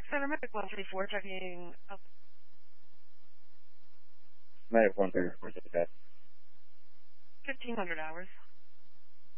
Center Medic 134 checking up. Medic 134, check that. 1500 hours.